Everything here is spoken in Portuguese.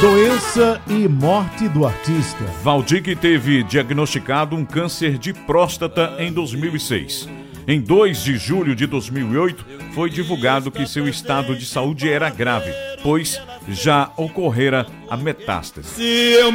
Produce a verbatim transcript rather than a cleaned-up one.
Doença e morte do artista. Valdir teve diagnosticado um câncer de próstata em dois mil e seis. Em dois de julho de dois mil e oito, foi divulgado que seu estado de saúde era grave, pois já ocorrera a metástase.